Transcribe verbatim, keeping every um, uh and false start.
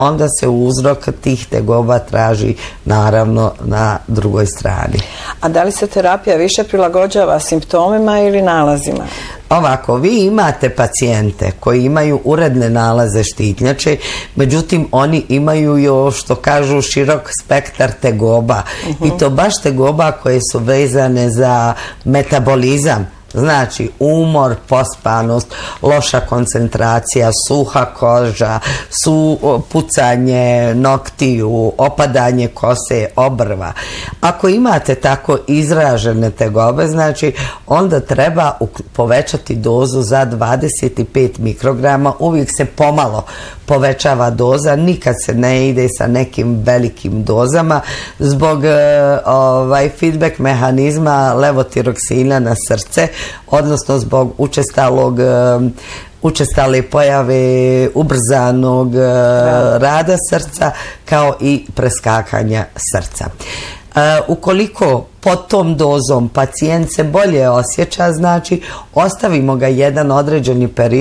onda se uzrok tih tegoba traži naravno na drugoj strani. A da li se terapija više prilagođava simptomima ili nalazima? Ovako, vi imate pacijente koji imaju uredne nalaze štitnjače, međutim oni imaju još, što kažu, širok spektar tegoba. Uh-huh. I to baš tegoba koje su vezane za metabolizam. Znači umor, pospanost, loša koncentracija, suha koža, su pucanje noktiju, opadanje kose, obrva. Ako imate tako izražene tegobe, znači onda treba povećati dozu za dvadeset pet mikrograma, uvijek se pomalo povećava doza, nikad se ne ide sa nekim velikim dozama zbog ovaj, feedback mehanizma levotiroksina na srce, odnosno zbog učestalog učestale pojave ubrzanog rada srca kao i preskakanja srca. Ukoliko pod tom dozom pacijent se bolje osjeća, znači ostavimo ga jedan određeni period